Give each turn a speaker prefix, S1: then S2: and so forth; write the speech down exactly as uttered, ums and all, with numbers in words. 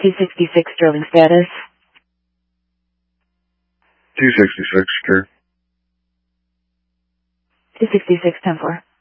S1: two sixty-six Sterling status.
S2: two sixty-six, secure.
S1: two sixty-six, ten four.